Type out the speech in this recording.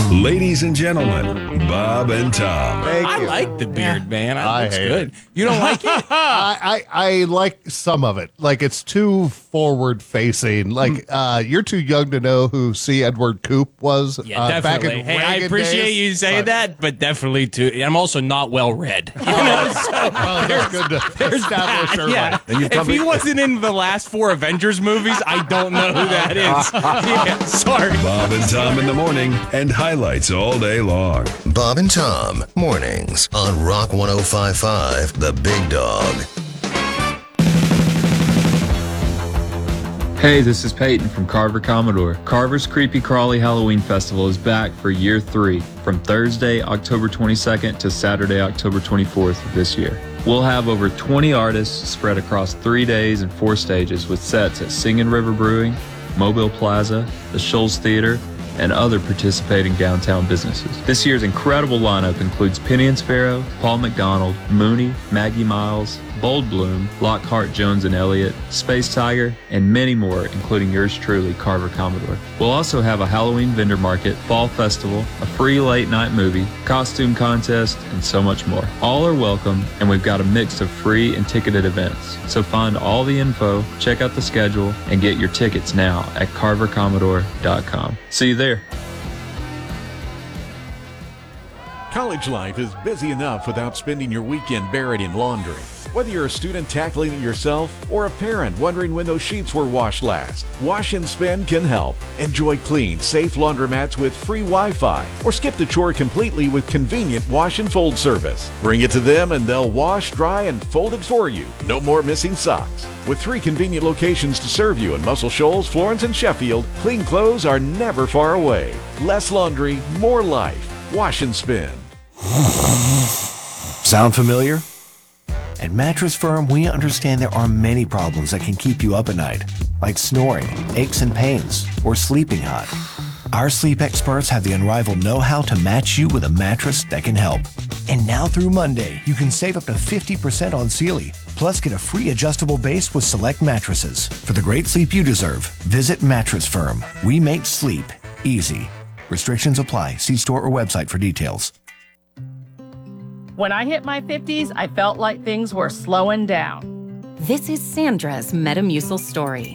Ladies and gentlemen, Bob and Tom. I like the beard, man. It looks good. You don't like it? I like some of it. Like, it's too forward facing. Like, you're too young to know who C. Edward Koop was Yeah, back definitely. in Hey, I Reagan appreciate days, you saying that, but definitely too. I'm also not well read. You know, so Well, that's good to establish early. yeah. If he wasn't in the last 4 Avengers movies, I don't know who that is. Yeah, sorry. Bob and Tom in the morning and highlights all day long. Bob and Tom, mornings on Rock 105.5, The Big Dog. Hey, this is Peyton from Carver Commodore. Carver's Creepy Crawly Halloween Festival is back for year 3 from Thursday, October 22nd to Saturday, October 24th of this year. We'll have over 20 artists spread across 3 days and 4 stages with sets at Singing River Brewing, Mobile Plaza, the Shoals Theater, and other participating downtown businesses. This year's incredible lineup includes Penny and Sparrow, Paul McDonald, Mooney, Maggie Miles, Bold Bloom, Lockhart, Jones and Elliott, Space Tiger, and many more, including yours truly, Carver Commodore. We'll also have a Halloween vendor market, fall festival, a free late night movie, costume contest, and so much more. All are welcome, and we've got a mix of free and ticketed events. So find all the info, check out the schedule, and get your tickets now at carvercommodore.com. See you there. College life is busy enough without spending your weekend buried in laundry. Whether you're a student tackling it yourself or a parent wondering when those sheets were washed last, Wash and Spend can help. Enjoy clean, safe laundromats with free Wi-Fi, or skip the chore completely with convenient wash and fold service. Bring it to them and they'll wash, dry, and fold it for you. No more missing socks. With 3 convenient locations to serve you in Muscle Shoals, Florence, and Sheffield, clean clothes are never far away. Less laundry, more life. Wash and Spend. Sound familiar? At Mattress Firm, we understand there are many problems that can keep you up at night, like snoring, aches and pains, or sleeping hot. Our sleep experts have the unrivaled know-how to match you with a mattress that can help. And now through Monday, you can save up to 50% on Sealy, plus get a free adjustable base with select mattresses. For the great sleep you deserve, visit Mattress Firm. We make sleep easy. Restrictions apply. See store or website for details. When I hit my 50s, I felt like things were slowing down. This is Sandra's Metamucil story.